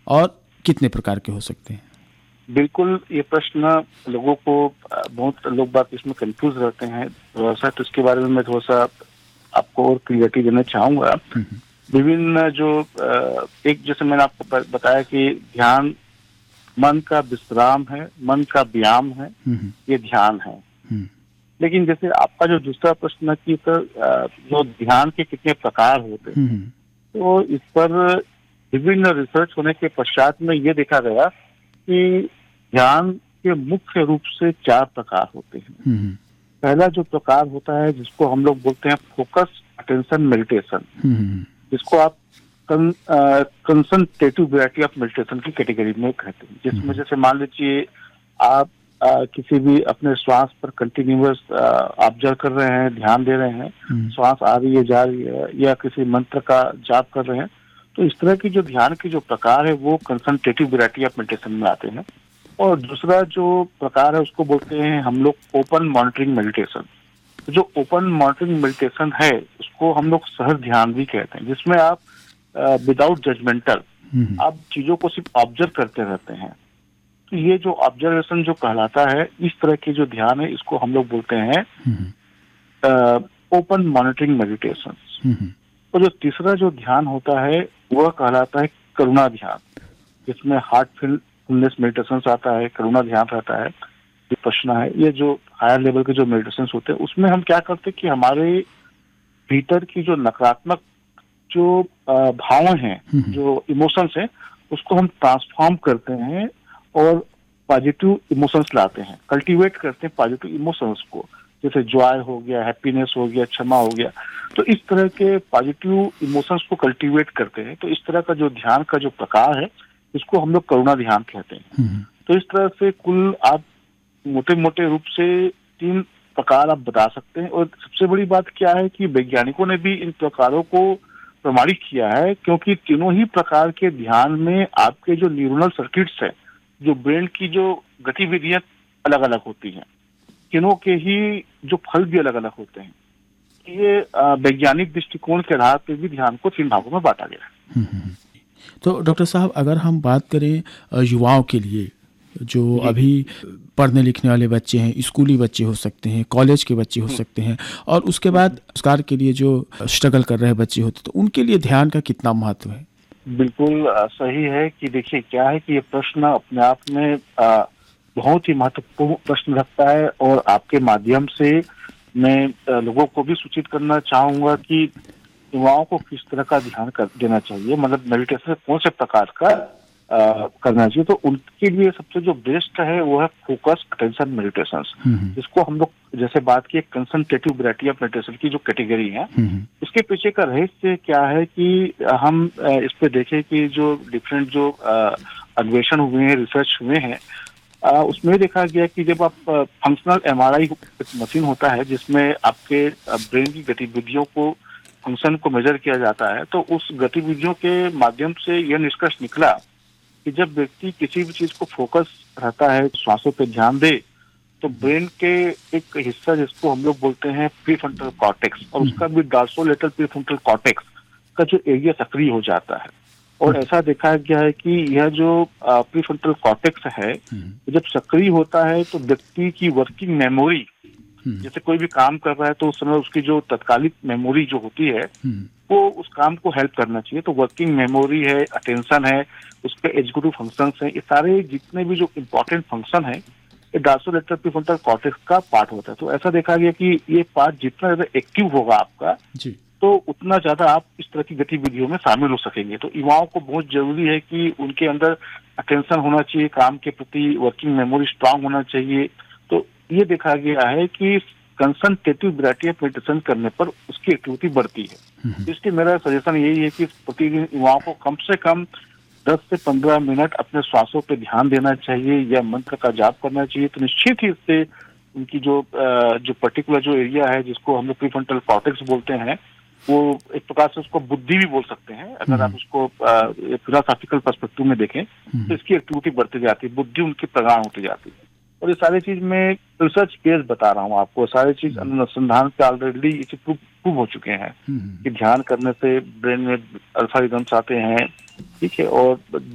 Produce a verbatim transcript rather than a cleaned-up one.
और कितने प्रकार के हो सकते हैं? बिल्कुल, ये प्रश्न लोगों को बहुत लोग बात इसमें कंफ्यूज रहते हैं थोड़ा सा, तो इसके बारे में मैं थोड़ा सा आपको और क्लियरिटी देना चाहूँगा। विभिन्न जो एक जैसे मैंने आपको बताया कि ध्यान मन का विश्राम है, मन का व्यायाम है, ये ध्यान है। लेकिन जैसे आपका जो दूसरा प्रश्न कि सर जो ध्यान के कितने प्रकार होते हैं, तो इस पर विभिन्न रिसर्च होने के पश्चात में ये देखा गया कि ध्यान के मुख्य रूप से चार प्रकार होते हैं। पहला जो प्रकार होता है जिसको हम लोग बोलते हैं फोकस अटेंशन मेडिटेशन, जिसको आप कंसंट्रेटिव वैरायटी ऑफ मेडिटेशन की कैटेगरी में कहते हैं, जिसमें जैसे मान लीजिए आप आ, किसी भी अपने श्वास पर कंटिन्यूअस ऑब्जर्व कर रहे हैं, ध्यान दे रहे हैं, श्वास आ रही है जा रही है, या किसी मंत्र का जाप कर रहे हैं, तो इस तरह की जो ध्यान की जो प्रकार है वो कंसंट्रेटिव वैरायटी ऑफ मेडिटेशन में आते हैं। और दूसरा जो प्रकार है उसको बोलते हैं हम लोग ओपन मॉनिटरिंग मेडिटेशन। जो ओपन मॉनिटरिंग मेडिटेशन है उसको हम लोग सहज ध्यान भी कहते हैं, जिसमें आप विदाउट जजमेंटल आप चीजों को सिर्फ ऑब्जर्व करते रहते हैं। तो ये जो ऑब्जर्वेशन जो कहलाता है, इस तरह के जो ध्यान है इसको हम लोग बोलते हैं ओपन मॉनिटरिंग मेडिटेशन। और जो तीसरा जो ध्यान होता है वह कहलाता है करुणा ध्यान, जिसमें हार्टफुलनेस मेडिटेशन आता है, करुणा ध्यान रहता है, विपश्यना है। ये जो हायर लेवल के जो मेडिटेशन होते हैं उसमें हम क्या करते हैं कि हमारे भीतर की जो नकारात्मक जो भाव हैं, जो इमोशंस हैं, उसको हम ट्रांसफॉर्म करते हैं और पॉजिटिव इमोशंस लाते हैं, कल्टीवेट करते हैं पॉजिटिव इमोशंस को, जैसे जॉय हो गया, हैप्पीनेस हो गया, क्षमा हो गया। तो इस तरह के पॉजिटिव इमोशंस को कल्टीवेट करते हैं। तो इस तरह का जो ध्यान का जो प्रकार है इसको हम लोग करुणा ध्यान कहते हैं। तो इस तरह से कुल आप मोटे मोटे रूप से तीन प्रकार आप बता सकते हैं। और सबसे बड़ी बात क्या है कि वैज्ञानिकों ने भी इन प्रकारों को प्रमाणित किया है, क्योंकि तीनों ही प्रकार के ध्यान में आपके जो न्यूरोनल सर्किट्स हैं, जो ब्रेन की जो गतिविधियां अलग अलग होती हैं, तीनों के ही जो फल भी अलग अलग होते हैं। ये वैज्ञानिक दृष्टिकोण के आधार पर भी ध्यान को तीन भागों में बांटा गया है। तो डॉक्टर साहब, अगर हम बात करें युवाओं के लिए, जो अभी पढ़ने लिखने वाले बच्चे हैं, स्कूली बच्चे हो सकते हैं, कॉलेज के बच्चे हो सकते हैं, और उसके बाद रोजगार के लिए जो स्ट्रगल कर रहे बच्चे होते, तो उनके लिए ध्यान का कितना महत्व है? बिल्कुल सही है कि देखिए क्या है कि ये प्रश्न अपने आप में आ, बहुत ही महत्वपूर्ण प्रश्न रखता है। और आपके माध्यम से मैं लोगों को भी सूचित करना चाहूंगा कि युवाओं को किस तरह का ध्यान कर देना चाहिए, मतलब मेडिटेशन कौन से प्रकार का आ, करना चाहिए। तो उनके लिए सबसे जो बेस्ट है वो है फोकस अटेंशन मेडिटेशन, जिसको हम लोग जैसे बात की कंसंट्रेटिव वैरायटी ऑफ मेडिटेशन की जो कैटेगरी है, इसके पीछे का रहस्य क्या है कि हम इस पे देखें कि जो डिफरेंट जो अन्वेषण हुए हैं, रिसर्च हुए हैं, आ, उसमें देखा गया कि जब आप फंक्शनल एमआरआई मशीन होता है जिसमें आपके ब्रेन की गतिविधियों को फंक्शन को मेजर किया जाता है, तो उस गतिविधियों के माध्यम से यह निष्कर्ष निकला कि जब व्यक्ति किसी भी चीज को फोकस रहता है, श्वासों पे ध्यान दे, तो ब्रेन के एक हिस्सा जिसको हम लोग बोलते हैं प्रीफ्रंटल कॉर्टेक्स, और उसका भी डोर्सोलेटरल प्रीफ्रंटल कॉर्टेक्स का जो एरिया सक्रिय हो जाता है। और ऐसा देखा गया है कि यह जो प्रीफ्रंटल कॉर्टेक्स है जब सक्रिय होता है तो व्यक्ति की वर्किंग मेमोरी, जैसे कोई भी काम कर रहा है तो उस समय उसकी जो तत्कालिक मेमोरी जो होती है वो उस काम को हेल्प करना चाहिए। तो वर्किंग मेमोरी है, अटेंशन है, उसके एग्जीक्यूटिव फंक्शंस हैं, ये सारे जितने भी जो इम्पोर्टेंट फंक्शन है ये डोर्सोलेटरल प्रीफ्रंटल कॉर्टेक्स का पार्ट होता है। तो ऐसा देखा गया कि ये पार्ट जितना ज्यादा एक्टिव होगा आपका जी, तो उतना ज्यादा आप इस तरह की गतिविधियों में शामिल हो सकेंगे। तो युवाओं को बहुत जरूरी है कि उनके अंदर अटेंशन होना चाहिए, काम के प्रति वर्किंग मेमोरी स्ट्रांग होना चाहिए। तो ये देखा गया है कि कंसंट्रेटिव वैरायटी ऑफ मेडिटेशन करने पर उसकी एक्टिविटी बढ़ती है। इसलिए मेरा सजेशन यही है कि प्रतिदिन युवाओं को कम से कम दस से पंद्रह मिनट अपने श्वासों पे ध्यान देना चाहिए या मंत्र का जाप करना चाहिए। तो निश्चित ही इससे उनकी जो जो पर्टिकुलर जो एरिया है जिसको हम लोग प्रीफ्रंटल कॉर्टेक्स बोलते हैं, वो एक प्रकार से उसको बुद्धि भी बोल सकते हैं। अगर आप उसको फिलोसॉफिकल पर्सपेक्टिव में देखें तो इसकी एक्टिविटी बढ़ती जाती है, बुद्धि उनकी प्रगाढ़ होती जाती है। और ये सारी चीज में रिसर्च बेस बता रहा हूँ आपको, सारी चीज अनुसंधान पे ऑलरेडी इसे प्रूव हो चुके हैं कि ध्यान करने से ब्रेन में अल्फा रिदम्स आते हैं, ठीक है, और